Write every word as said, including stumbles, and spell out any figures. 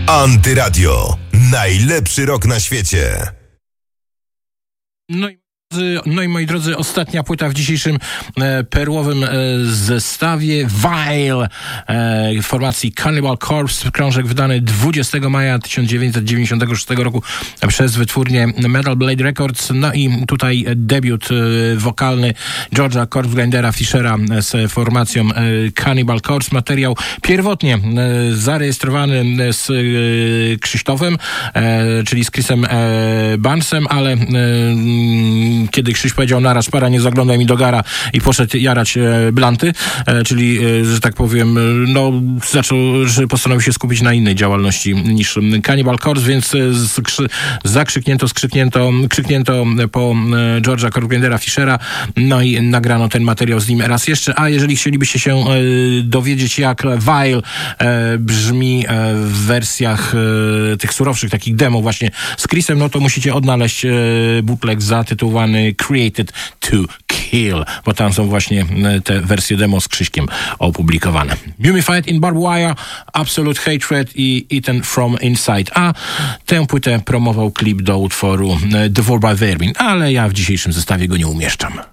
Antyradio. Najlepszy rock na świecie. No i No i moi drodzy, ostatnia płyta w dzisiejszym e, perłowym e, zestawie. Vile e, formacji Cannibal Corpse. Krążek wydany dwudziestego maja tysiąc dziewięćset dziewięćdziesiątego szóstego roku przez wytwórnię Metal Blade Records. No i tutaj debiut e, wokalny George'a Corpsegrindera Fishera z formacją e, Cannibal Corpse. Materiał pierwotnie e, zarejestrowany z e, Krzysztofem, e, czyli z Chrisem e, Barnesem, ale e, kiedy Krzyś powiedział naraz, para, nie zaglądaj mi do gara i poszedł jarać e, blanty, e, czyli, e, że tak powiem, no, zaczął, że postanowił się skupić na innej działalności niż Cannibal Corpse, więc e, skrzy, zakrzyknięto, skrzyknięto, krzyknięto po e, George'a Corpsegrindera Fishera, no i nagrano ten materiał z nim raz jeszcze. A jeżeli chcielibyście się e, dowiedzieć, jak Vile e, brzmi e, w wersjach e, tych surowszych, takich demo właśnie z Chrisem, no to musicie odnaleźć e, bootleg zatytułowany Created to Kill, bo tam są właśnie te wersje demo z Krzyśkiem opublikowane. Mumified in Barbed Wire, Absolute Hatred i Eaten from Inside. A tę płytę promował klip do utworu Devoured by Vermin, ale ja w dzisiejszym zestawie go nie umieszczam.